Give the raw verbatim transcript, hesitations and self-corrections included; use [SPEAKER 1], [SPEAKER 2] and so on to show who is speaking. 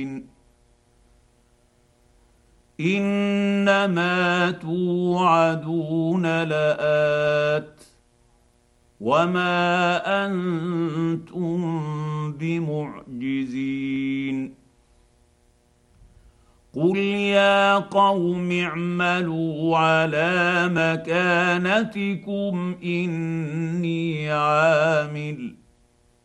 [SPEAKER 1] انما توعدون لآت وما انتم بمعجزين. قل يا قوم اعملوا على مكانتكم اني عامل